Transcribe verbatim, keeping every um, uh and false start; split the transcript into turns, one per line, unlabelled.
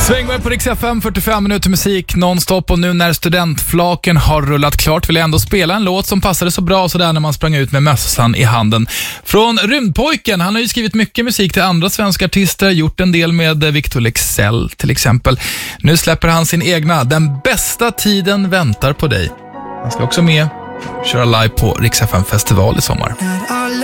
Sväng med på Rix F M, fyrtiofem minuter musik nonstop, och nu när studentflaken har rullat klart vill jag ändå spela en låt som passade så bra sådär när man sprang ut med mössan i handen. Från Rymdpojken, han har ju skrivit mycket musik till andra svenska artister, gjort en del med Victor Leksell till exempel. Nu släpper han sin egna, Den bästa tiden väntar på dig. Han ska också med köra live på Rix F M festival i sommar.
När alla